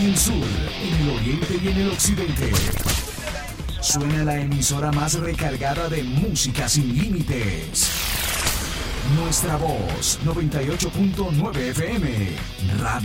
y el sur, en el oriente y en el occidente. Suena la emisora más recargada de música sin límites. Nuestra voz, 98.9 FM, Radio